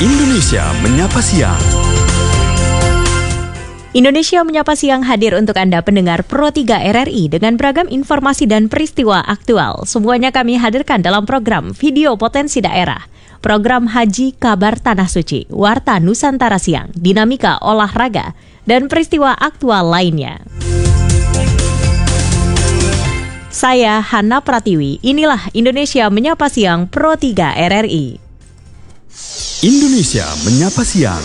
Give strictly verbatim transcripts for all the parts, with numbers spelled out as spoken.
Indonesia Menyapa Siang. Indonesia Menyapa Siang hadir untuk Anda pendengar Pro tiga R R I dengan beragam informasi dan peristiwa aktual. Semuanya kami hadirkan dalam program Video Potensi Daerah, program Haji Kabar Tanah Suci, Warta Nusantara Siang, Dinamika Olahraga, dan peristiwa aktual lainnya. Saya Hana Pratiwi, inilah Indonesia Menyapa Siang Pro tiga R R I. Indonesia Menyapa Siang.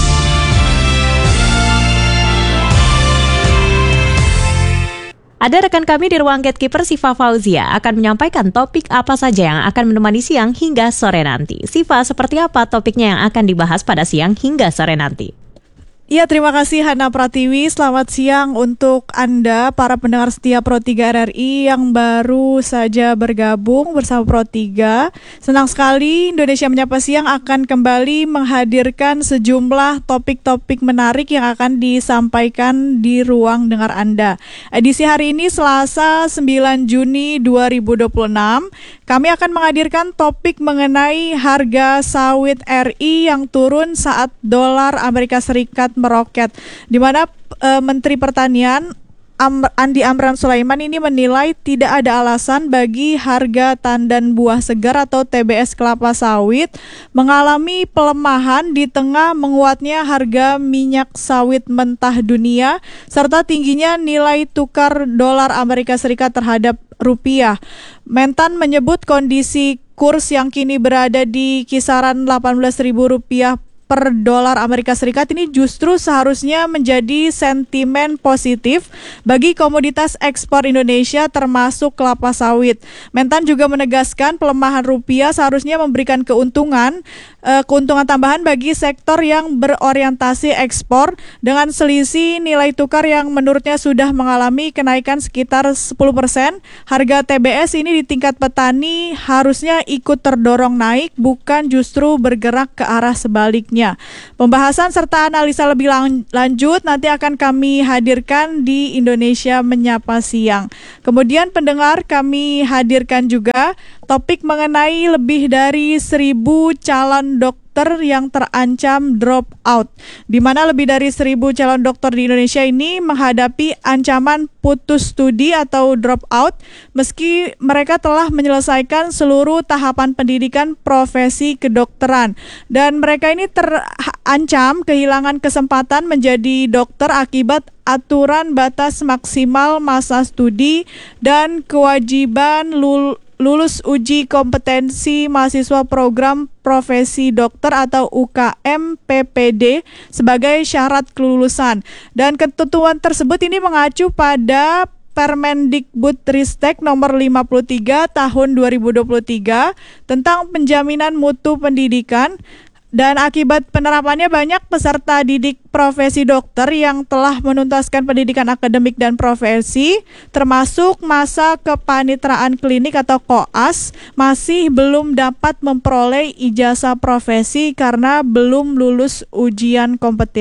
Ada rekan kami di ruang Gatekeeper, Siva Fauzia, akan menyampaikan topik apa saja yang akan menemani siang hingga sore nanti. Siva, seperti apa topiknya yang akan dibahas pada siang hingga sore nanti? Ya, terima kasih Hana Pratiwi. Selamat siang untuk Anda, para pendengar setia Pro tiga R R I yang baru saja bergabung bersama Pro tiga. Senang sekali Indonesia Menyapa Siang akan kembali menghadirkan sejumlah topik-topik menarik yang akan disampaikan di ruang dengar Anda. Edisi hari ini Selasa sembilan Juni dua ribu dua puluh enam, kami akan menghadirkan topik mengenai harga sawit R I yang turun saat dolar Amerika Serikat meroket, di mana e, Menteri Pertanian Am- Andi Amran Sulaiman ini menilai tidak ada alasan bagi harga tandan buah segar atau T B S kelapa sawit mengalami pelemahan di tengah menguatnya harga minyak sawit mentah dunia serta tingginya nilai tukar dolar Amerika Serikat terhadap rupiah. Mentan menyebut kondisi kurs yang kini berada di kisaran delapan belas ribu rupiah per dolar Amerika Serikat ini justru seharusnya menjadi sentimen positif bagi komoditas ekspor Indonesia termasuk kelapa sawit. Mentan juga menegaskan pelemahan rupiah seharusnya memberikan keuntungan uh, keuntungan tambahan bagi sektor yang berorientasi ekspor dengan selisih nilai tukar yang menurutnya sudah mengalami kenaikan sekitar sepuluh persen. Harga T B S ini di tingkat petani harusnya ikut terdorong naik, bukan justru bergerak ke arah sebaliknya. Pembahasan serta analisa lebih lang- lanjut nanti akan kami hadirkan di Indonesia Menyapa Siang. Kemudian pendengar, kami hadirkan juga topik mengenai lebih dari seribu calon dokter yang terancam drop out, di mana lebih dari seribu calon dokter di Indonesia ini menghadapi ancaman putus studi atau drop out meski mereka telah menyelesaikan seluruh tahapan pendidikan profesi kedokteran, dan mereka ini terancam kehilangan kesempatan menjadi dokter akibat aturan batas maksimal masa studi dan kewajiban lul lulus uji kompetensi mahasiswa program profesi dokter atau U K M P P D sebagai syarat kelulusan. Dan ketentuan tersebut ini mengacu pada Permendikbudristek nomor lima puluh tiga tahun dua ribu dua puluh tiga tentang penjaminan mutu pendidikan. Dan akibat penerapannya banyak peserta didik profesi dokter yang telah menuntaskan pendidikan akademik dan profesi, termasuk masa kepanitraan klinik atau koas, masih belum dapat memperoleh ijazah profesi karena belum lulus ujian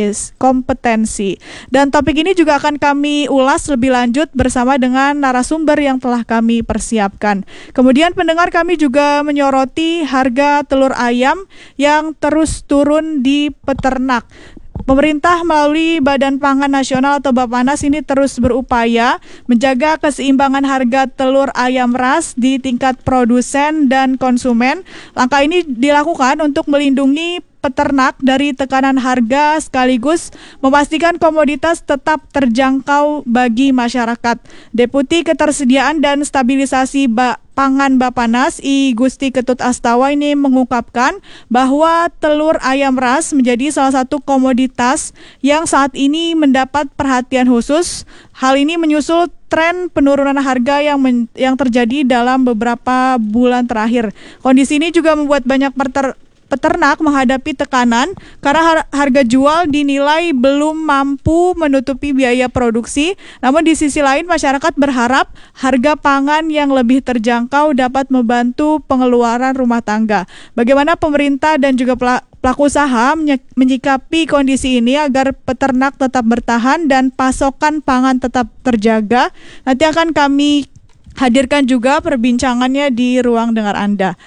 kompetensi. Dan topik ini juga akan kami ulas lebih lanjut bersama dengan narasumber yang telah kami persiapkan. Kemudian pendengar, kami juga menyoroti harga telur ayam yang terus turun di peternak. Pemerintah melalui Badan Pangan Nasional atau Bappenas ini terus berupaya menjaga keseimbangan harga telur ayam ras di tingkat produsen dan konsumen. Langkah ini dilakukan untuk melindungi peternak dari tekanan harga sekaligus memastikan komoditas tetap terjangkau bagi masyarakat. Deputi Ketersediaan dan Stabilisasi ba- Pangan Bappenas I Gusti Ketut Astawa ini mengungkapkan bahwa telur ayam ras menjadi salah satu komoditas yang saat ini mendapat perhatian khusus. Hal ini menyusul tren penurunan harga yang men- yang terjadi dalam beberapa bulan terakhir. Kondisi ini juga membuat banyak peter- peternak menghadapi tekanan karena har- harga jual dinilai belum mampu menutupi biaya produksi. Namun di sisi lain masyarakat berharap harga pangan yang lebih terjangkau dapat membantu pengeluaran rumah tangga. Bagaimana pemerintah dan juga pelaku usaha menyikapi kondisi ini agar peternak tetap bertahan dan pasokan pangan tetap terjaga? Nanti akan kami hadirkan juga perbincangannya di ruang dengar Anda.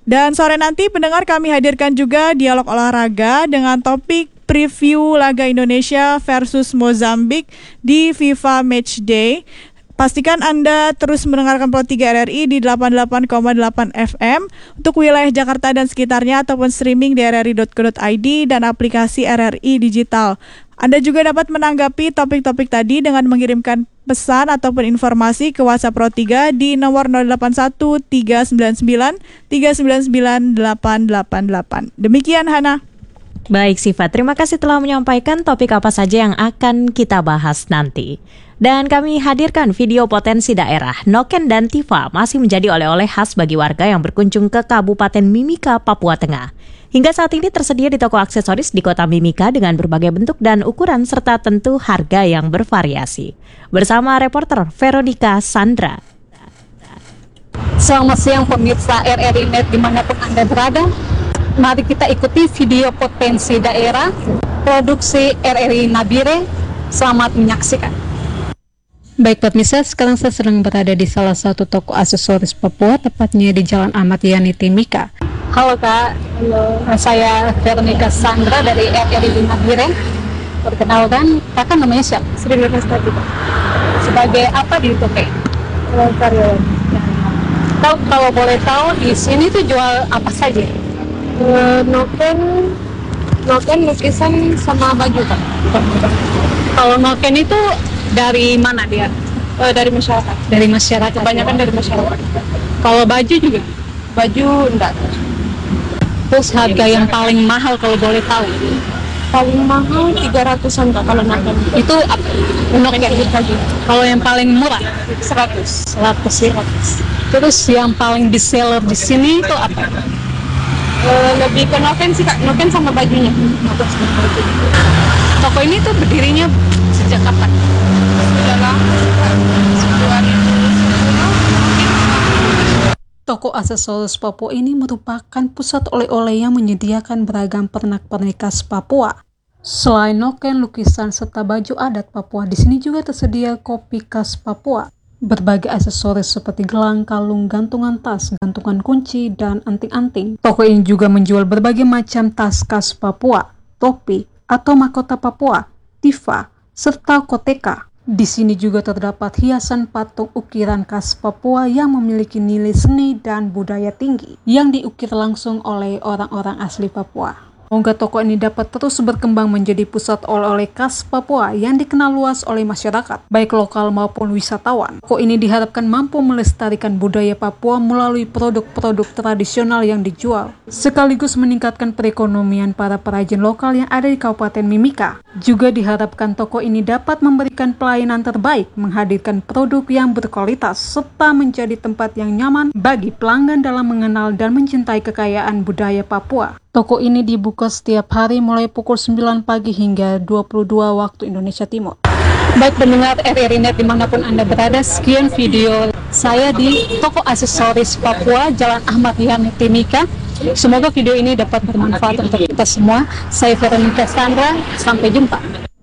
Dan sore nanti pendengar kami hadirkan juga dialog olahraga dengan topik preview laga Indonesia versus Mozambik di FIFA Matchday. Pastikan Anda terus mendengarkan Pro tiga R R I di delapan puluh delapan koma delapan F M untuk wilayah Jakarta dan sekitarnya ataupun streaming di r r i dot co dot i d dan aplikasi R R I Digital. Anda juga dapat menanggapi topik-topik tadi dengan mengirimkan pesan ataupun informasi ke WhatsApp Pro tiga di nomor nol delapan satu tiga sembilan sembilan tiga sembilan sembilan delapan delapan delapan. Demikian Hana. Baik Siva, terima kasih telah menyampaikan topik apa saja yang akan kita bahas nanti. Dan kami hadirkan video potensi daerah. Noken dan Tifa masih menjadi oleh-oleh khas bagi warga yang berkunjung ke Kabupaten Mimika, Papua Tengah. Hingga saat ini tersedia di toko aksesoris di kota Mimika dengan berbagai bentuk dan ukuran serta tentu harga yang bervariasi. Bersama reporter Veronica Sandra. Selamat siang pemirsa R R I Net dimanapun Anda berada. Mari kita ikuti video potensi daerah produksi R R I Nabire. Selamat menyaksikan. Baik pemirsa, sekarang saya sedang berada di salah satu toko aksesoris Papua, tepatnya di Jalan Ahmad Yani Timika. Halo Kak, halo. Saya Veronica Sandra dari R R I Nabire. Perkenalkan, Kakak namanya siapa? Sri Nurhastati. Sebagai apa di toko ini? Karyawan. Tahu kalau boleh tahu di sini tuh jual apa saja? Uh, noken, noken lukisan sama baju Kak. Kalau noken itu dari mana dia? Uh, dari masyarakat. Dari masyarakat. Kebanyakan dari masyarakat. Kalau baju juga? Baju enggak. Terus harga yang paling mahal kalau boleh tahu? Paling mahal tiga ratusan Kak kalau noken. Itu apa? Noken. Kalau yang paling murah? seratus. seratus ya. Terus yang paling di seller di sini itu apa? Uh, lebih ke noken sih Kak, noken sama bajunya. Noken sama bajunya. Toko ini tuh berdirinya sejak kapan? Sudah lama Kak. dua ribu sepuluh. Toko aksesoris Papua ini merupakan pusat oleh-oleh yang menyediakan beragam pernak-pernik khas Papua. Selain noken, lukisan, serta baju adat Papua, di sini juga tersedia kopi khas Papua. Berbagai aksesoris seperti gelang, kalung, gantungan tas, gantungan kunci, dan anting-anting. Toko ini juga menjual berbagai macam tas khas Papua, topi, atau mahkota Papua, tifa, serta koteka. Di sini juga terdapat hiasan patung ukiran khas Papua yang memiliki nilai seni dan budaya tinggi, yang diukir langsung oleh orang-orang asli Papua. Semoga toko ini dapat terus berkembang menjadi pusat oleh-oleh khas Papua yang dikenal luas oleh masyarakat, baik lokal maupun wisatawan. Toko ini diharapkan mampu melestarikan budaya Papua melalui produk-produk tradisional yang dijual, sekaligus meningkatkan perekonomian para perajin lokal yang ada di Kabupaten Mimika. Juga diharapkan toko ini dapat memberikan pelayanan terbaik, menghadirkan produk yang berkualitas, serta menjadi tempat yang nyaman bagi pelanggan dalam mengenal dan mencintai kekayaan budaya Papua. Toko ini dibuka setiap hari mulai pukul sembilan pagi hingga dua puluh dua waktu Indonesia Timur. Baik pendengar R R I Net dimanapun Anda berada, sekian video saya di toko aksesoris Papua, Jalan Ahmad Yani Timika. Semoga video ini dapat bermanfaat untuk kita semua. Saya Veronica Sandra, sampai jumpa.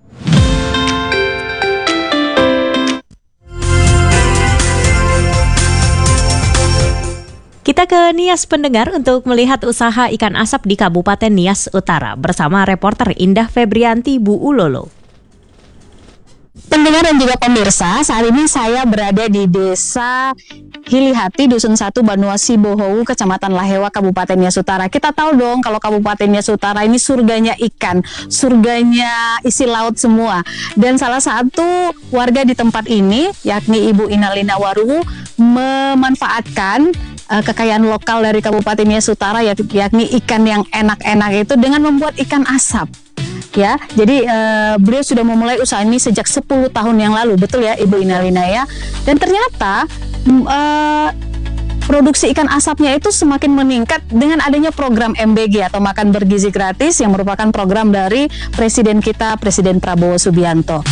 Kita ke Nias pendengar untuk melihat usaha ikan asap di Kabupaten Nias Utara bersama reporter Indah Febrianti Bu Ulolo. Pendengar dan juga pemirsa, saat ini saya berada di Desa Hilihati, Dusun satu, Banuasi Bohou, Kecamatan Lahewa, Kabupaten Nias Utara. Kita tahu dong kalau Kabupaten Nias Utara ini surganya ikan, surganya isi laut semua. Dan salah satu warga di tempat ini, yakni Ibu Inalina Waruhu, memanfaatkan uh, kekayaan lokal dari Kabupaten Nias Utara, yakni ikan yang enak-enak itu dengan membuat ikan asap. Ya, jadi uh, beliau sudah memulai usaha ini sejak sepuluh tahun yang lalu, betul ya Ibu Inalina ya. Dan ternyata uh, produksi ikan asapnya itu semakin meningkat dengan adanya program M B G atau makan bergizi gratis yang merupakan program dari Presiden kita, Presiden Prabowo Subianto.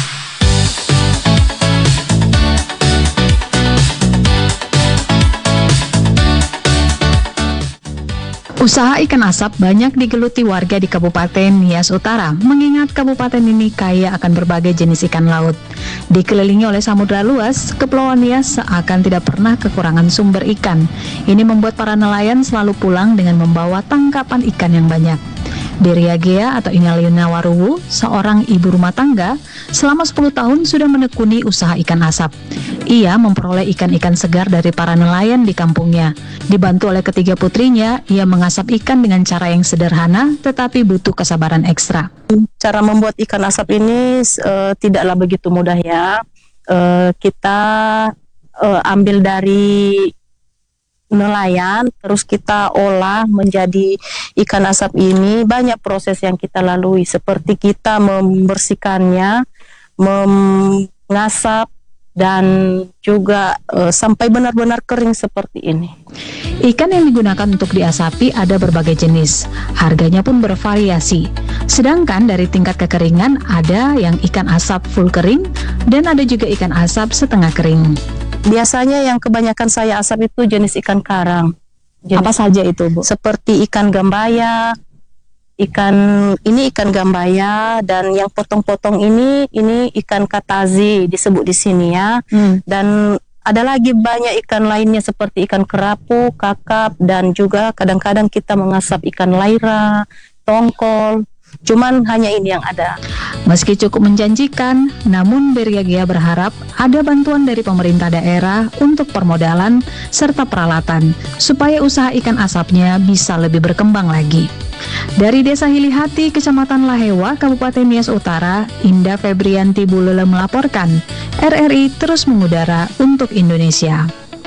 Usaha ikan asap banyak digeluti warga di Kabupaten Nias Utara, mengingat kabupaten ini kaya akan berbagai jenis ikan laut. Dikelilingi oleh samudra luas, Kepulauan Nias seakan tidak pernah kekurangan sumber ikan. Ini membuat para nelayan selalu pulang dengan membawa tangkapan ikan yang banyak. Deria Gea atau Inaliuna Waruwu, seorang ibu rumah tangga, selama sepuluh tahun sudah menekuni usaha ikan asap. Ia memperoleh ikan-ikan segar dari para nelayan di kampungnya. Dibantu oleh ketiga putrinya, ia mengasap ikan dengan cara yang sederhana tetapi butuh kesabaran ekstra. Cara membuat ikan asap ini uh, tidaklah begitu mudah ya. Uh, kita uh, ambil dari nelayan, terus kita olah menjadi ikan asap ini. Banyak proses yang kita lalui, seperti kita membersihkannya, mengasap, dan juga e, sampai benar-benar kering seperti ini. Ikan yang digunakan untuk diasapi ada berbagai jenis, harganya pun bervariasi. Sedangkan dari tingkat kekeringan ada yang ikan asap full kering dan ada juga ikan asap setengah kering. Biasanya yang kebanyakan saya asap itu jenis ikan karang. Jenis, apa saja itu, Bu? Seperti ikan gambaya, ikan ini ikan gambaya, dan yang potong-potong ini ini ikan katazi disebut di sini ya. Hmm. Dan ada lagi banyak ikan lainnya seperti ikan kerapu, kakap, dan juga kadang-kadang kita mengasap ikan laira, tongkol. Cuman hanya ini yang ada. Meski cukup menjanjikan, namun Deria Gea berharap ada bantuan dari pemerintah daerah untuk permodalan serta peralatan supaya usaha ikan asapnya bisa lebih berkembang lagi. Dari Desa Hilihati, Kecamatan Lahewa, Kabupaten Nias Utara, Indah Febrianti Bulele melaporkan, R R I terus mengudara untuk Indonesia.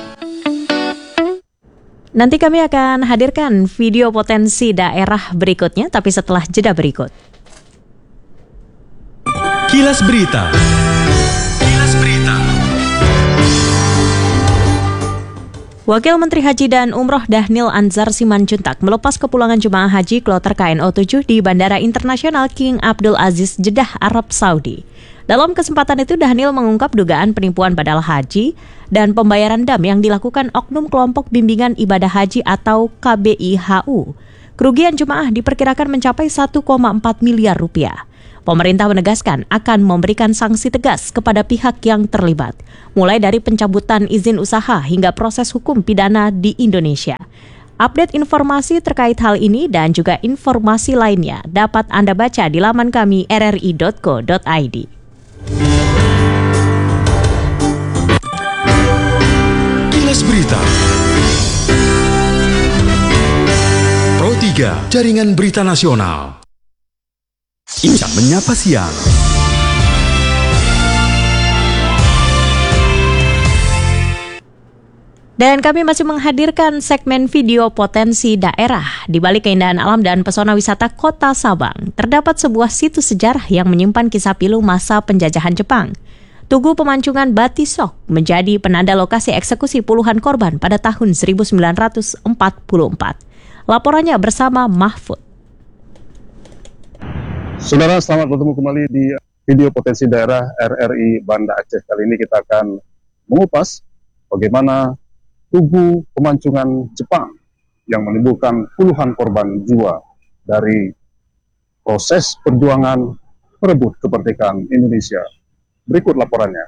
Nanti kami akan hadirkan video potensi daerah berikutnya, tapi setelah jeda berikut. Kilas Berita. Kilas Berita. Wakil Menteri Haji dan Umroh Dhanil Anzar Simanjuntak melepas kepulangan jemaah haji kloter K N O tujuh di Bandara Internasional King Abdul Aziz, Jeddah, Arab Saudi. Dalam kesempatan itu, Dhanil mengungkap dugaan penipuan badal haji dan pembayaran dam yang dilakukan oknum kelompok bimbingan ibadah haji atau K B I H U. Kerugian jemaah diperkirakan mencapai satu koma empat miliar rupiah. Pemerintah menegaskan akan memberikan sanksi tegas kepada pihak yang terlibat, mulai dari pencabutan izin usaha hingga proses hukum pidana di Indonesia. Update informasi terkait hal ini dan juga informasi lainnya dapat Anda baca di laman kami r r i dot co dot i d. Kilas Berita. Pro tiga, Jaringan Berita Nasional. Inca Menyapa Siang. Dan kami masih menghadirkan segmen video potensi daerah. Di balik keindahan alam dan pesona wisata Kota Sabang, terdapat sebuah situs sejarah yang menyimpan kisah pilu masa penjajahan Jepang. Tugu Pemancingan Batisok menjadi penanda lokasi eksekusi puluhan korban pada tahun seribu sembilan ratus empat puluh empat. Laporannya bersama Mahfud. Saudara, selamat bertemu kembali di video potensi daerah R R I Banda Aceh. Kali ini kita akan mengupas bagaimana Tugu Pemancingan Jepang yang menimbulkan puluhan korban jiwa dari proses perjuangan merebut kemerdekaan Indonesia. Berikut laporannya.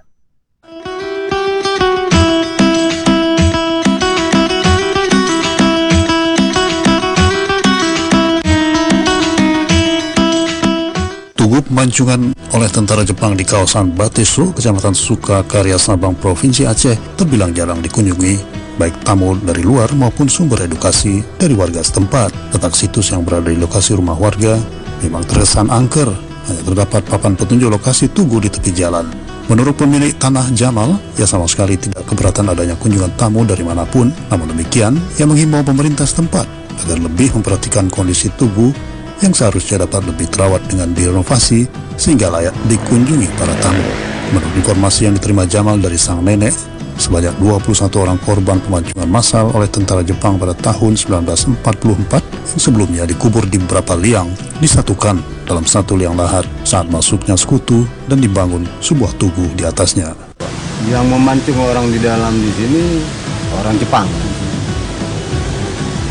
Tugu Pemancingan oleh tentara Jepang di kawasan Batisro, Kecamatan Sukakarya, Sabang, Provinsi Aceh terbilang jarang dikunjungi, baik tamu dari luar maupun sumber edukasi dari warga setempat. Letak situs yang berada di lokasi rumah warga memang terkesan angker, hanya terdapat papan petunjuk lokasi tugu di tepi jalan. Menurut pemilik tanah Jamal, ia sama sekali tidak keberatan adanya kunjungan tamu dari manapun. Namun demikian, ia menghimbau pemerintah setempat agar lebih memperhatikan kondisi tugu yang seharusnya dapat lebih terawat dengan direnovasi sehingga layak dikunjungi para tamu. Menurut informasi yang diterima Jamal dari sang nenek, sebanyak dua puluh satu orang korban pemancingan massal oleh tentara Jepang pada tahun seribu sembilan ratus empat puluh empat yang sebelumnya dikubur di beberapa liang disatukan dalam satu liang lahat saat masuknya sekutu dan dibangun sebuah tugu di atasnya. Yang memancing orang di dalam di sini orang Jepang.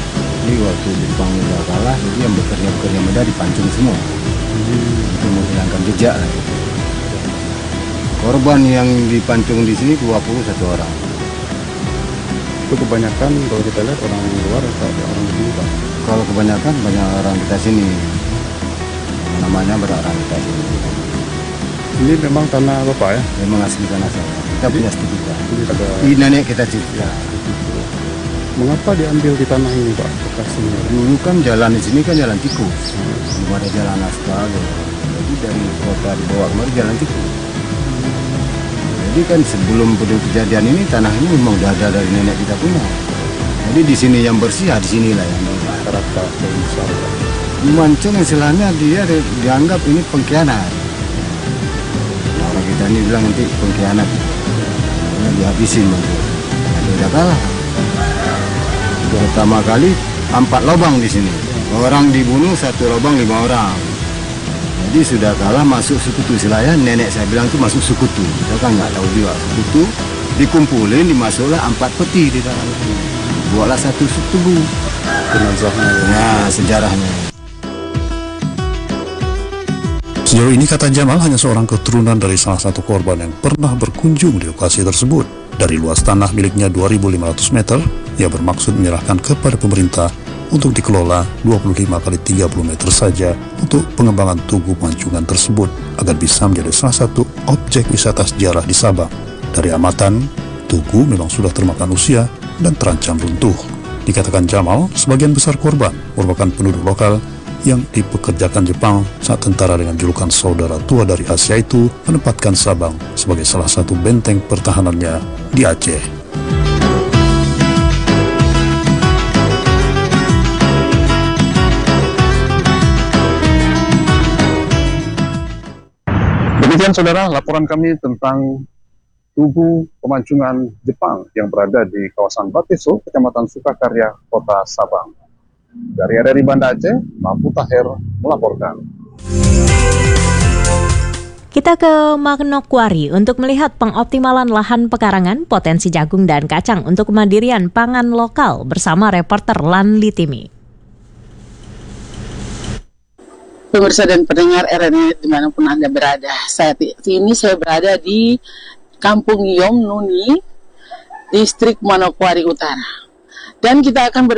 Jadi waktu Jepang udah kalah, jadi yang bekerja-bekerja muda dipancung semua. Hmm. Untuk menghilangkan jejak lah. Korban yang dipancung di sini dua puluh satu orang. Itu kebanyakan kalau kita lihat orang luar atau orang di sini, Pak? Kalau kebanyakan banyak orang kita sini. Namanya berarang kita sini. Ini memang tanah Bapak ya? Memang asli tanah saya. Kita punya sertifikat. Ada... Di nenek kita juga. Mengapa diambil di tanah ini, Pak? Bekasnya. Dulu kan jalan di sini kan jalan tikus. Belum ada jalan aspal. Jadi dari kota dibawa kemari jalan tikus. Jadi kan sebelum kejadian ini tanah ini memang udah ada dari nenek kita punya. Jadi di sini yang bersih, di sinilah yang rata yang besar. Mancung istilahnya dia dianggap ini pengkhianat. Nah, orang kita ini bilang nanti pengkhianat. Karena dihabisin mancung. Nah, udah kalah. Pertama kali empat lubang di sini. Orang dibunuh satu lubang lima orang. Jadi sudah kalah masuk sekutu istilahnya. Nenek saya bilang itu masuk sekutu. Kita kan nggak tahu juga sekutu. Dikumpulin dimasuklah empat peti di dalam sini. Buatlah satu tugu. Nah, sejarahnya. Sejauh ini kata Jamal hanya seorang keturunan dari salah satu korban yang pernah berkunjung di lokasi tersebut. Dari luas tanah miliknya dua ribu lima ratus meter, ia bermaksud menyerahkan kepada pemerintah untuk dikelola dua puluh lima kali tiga puluh meter saja untuk pengembangan tugu pemancingan tersebut agar bisa menjadi salah satu objek wisata sejarah di Sabang. Dari amatan, tugu memang sudah termakan usia dan terancam runtuh. Dikatakan Jamal, sebagian besar korban merupakan penduduk lokal yang dipekerjakan Jepang saat tentara dengan julukan saudara tua dari Asia itu menempatkan Sabang sebagai salah satu benteng pertahanannya di Aceh. Demikian saudara laporan kami tentang tugu pemancingan Jepang yang berada di kawasan Bateso, Kecamatan Sukakarya, Kota Sabang. Dari R R I Banda Aceh, Mampu Tahir melaporkan. Kita ke Manokwari untuk melihat pengoptimalan lahan pekarangan, potensi jagung dan kacang untuk kemandirian pangan lokal bersama reporter Lan Litimi. Pemirsa dan pendengar R R I dimanapun Anda berada, saat ini saya berada di Kampung Yom Nuni, Distrik Manokwari Utara. Dan kita akan ber